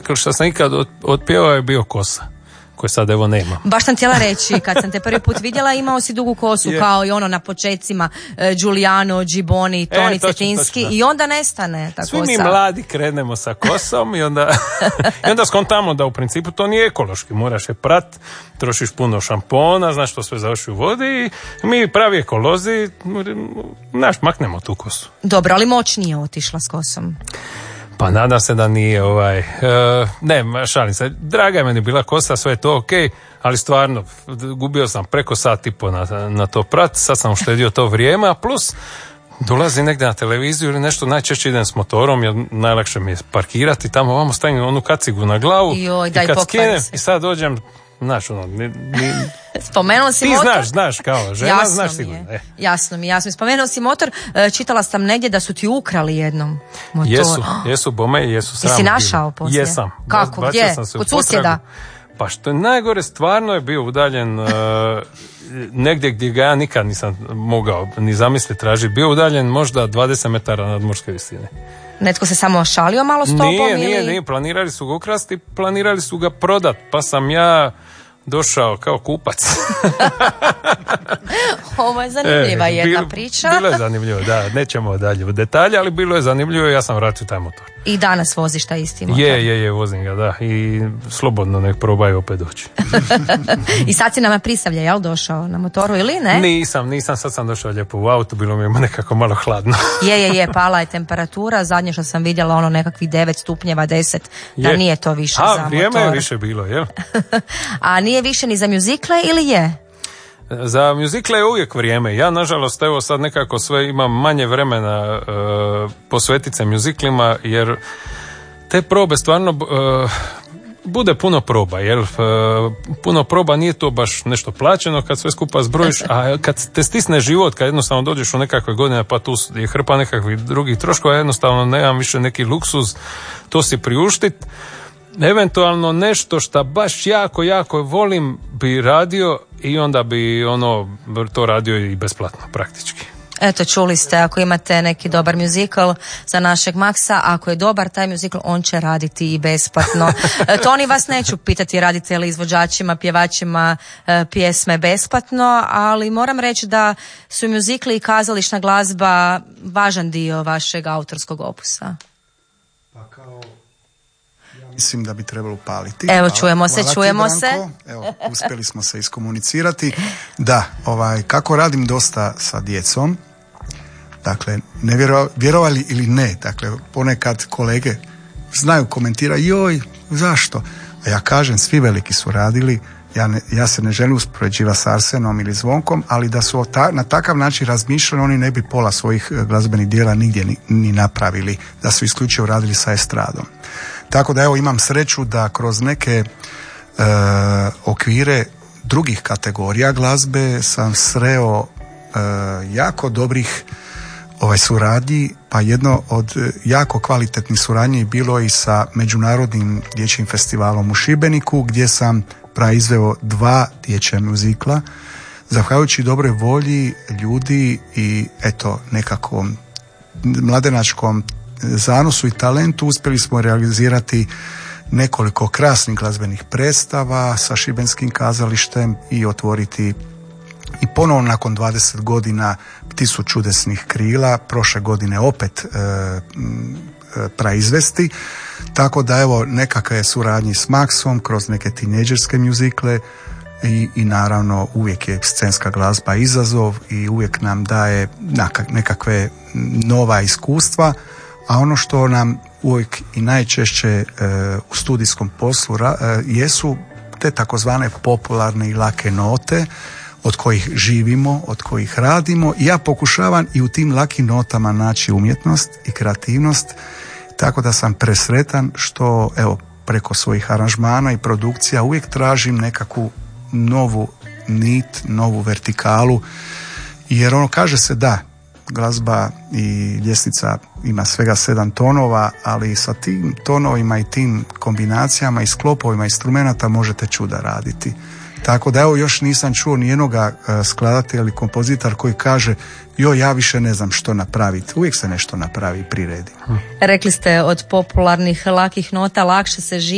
što sam ikad otpjevao je bio Kosa, koje sad evo nema. Baš sam htjela reći, kad sam te prvi put vidjela, imao si dugu kosu, kao i ono na počecima Giuliano, Giboni, Toni Cetinski, i onda nestane ta Svi kosa. mi mladi krenemo sa kosom i onda skontamo da u principu to nije ekološki, moraš je prat, trošiš puno šampona, znaš što sve završi u vodi i mi pravi ekolozi, maknemo tu kosu. Dobro, ali moć nije otišla s kosom. Pa nadam se da nije ne, šalim se, draga je meni bila kosa, sve je to okej, ali stvarno, gubio sam preko sat i po na to prat, sad sam uštedio to vrijeme, a plus dolazi negdje na televiziju ili nešto, najčešće idem s motorom, jer najlakše mi je parkirati, tamo ovamo stavim onu kacigu na glavu. Joj, i kad skinem i sad dođem, znaš, spomenuo si ti motor. Znaš kao žena, jasno znaš sigurno. Jasno mi. Spomenuo si motor, čitala sam negdje da su ti ukrali jednom motor. Jesu bome i jesu sram. Jesi našao poslije? Jesam. Kako, gdje? Kod susjeda? Pa što je najgore, stvarno je bio udaljen negdje gdje ga ja nikad nisam mogao ni zamisliti tražiti. Bio udaljen možda 20 metara nadmorske visine. Netko se samo šalio malo s tobom? Nije, planirali su ga ukrasti, planirali su ga prodat, pa sam ja došao kao kupac. Ovo je zanimljiva jedna priča. Bilo je zanimljivo, da, nećemo dalje u detalje, ali bilo je zanimljivo i ja sam vratio taj motor. I danas voziš taj isti motor? Je, vozim ga, da, i slobodno nek probaju opet doći. I sad si nama Prisavlje, jel došao na motoru ili ne? Nisam, sad sam došao lijepo u auto, bilo mi je nekako malo hladno. Je, pala je temperatura, zadnje što sam vidjela nekakvih 9 stupnjeva, 10, da nije to više za motor. Vrijeme je više bilo, jel? A nije više ni za mjuzikle ili je? Za mjuzikle je uvijek vrijeme. Ja, nažalost, evo sad nekako sve imam manje vremena posvetiti se mjuziklima, jer te probe stvarno bude puno proba, jer puno proba nije to baš nešto plaćeno kad sve skupa zbrojiš, a kad te stisne život, kad jednostavno dođeš u nekakve godine, pa tu je hrpa nekakvih drugih troškova, jednostavno nemam više neki luksuz to si priuštit. Eventualno nešto što baš jako volim bi radio i onda bi to radio i besplatno praktički. Eto, čuli ste, ako imate neki dobar muzikal za našeg Maksa, ako je dobar taj muzikal, on će raditi i besplatno. To oni vas neću pitati radite li izvođačima, pjevačima pjesme besplatno, ali moram reći da su muzikli i kazališna glazba važan dio vašeg autorskog opusa. Mislim da bi trebalo upaliti. Evo, čujemo se. Evo, uspjeli smo se iskomunicirati. Da, kako radim dosta sa djecom, dakle, ne vjerovali ili ne, dakle, ponekad kolege znaju, komentiraju, joj, zašto? A ja kažem, svi veliki su radili, ja se ne želim uspoređivati s Arsenom ili Zvonkom, ali da su na takav način razmišljali, oni ne bi pola svojih glazbenih dijela nigdje ni napravili, da su isključivo radili sa estradom. Tako da evo imam sreću da kroz neke okvire drugih kategorija glazbe sam sreo jako dobrih suradnji, pa jedno od jako kvalitetnih suradnji bilo i sa Međunarodnim dječjim festivalom u Šibeniku, gdje sam proizveo 2 dječja muzikla, zahvaljujući dobroj volji ljudi i nekakvom mladenačkom zanosu i talentu uspjeli smo realizirati nekoliko krasnih glazbenih predstava sa šibenskim kazalištem i otvoriti i ponovno nakon 20 godina Pticu čudesnih krila, prošle godine opet praizvesti. Tako da evo nekakve suradnje s Maksom kroz neke tinejdžerske mjuzikle i naravno uvijek je scenska glazba izazov i uvijek nam daje nekakve nova iskustva. A ono što nam uvijek i najčešće u studijskom poslu jesu te takozvane popularne i lake note od kojih živimo, od kojih radimo. I ja pokušavam i u tim lakim notama naći umjetnost i kreativnost, tako da sam presretan što evo preko svojih aranžmana i produkcija uvijek tražim nekakvu novu nit, novu vertikalu, jer kaže se da glazba i ljestvica ima svega 7 tonova, ali sa tim tonovima i tim kombinacijama i sklopovima instrumenata možete čuda raditi. Tako da evo još nisam čuo nijenoga skladatelja ili kompozitora koji kaže joj, ja više ne znam što napraviti. Uvijek se nešto napravi i priredi. Rekli ste od popularnih lakih nota lakše se živi.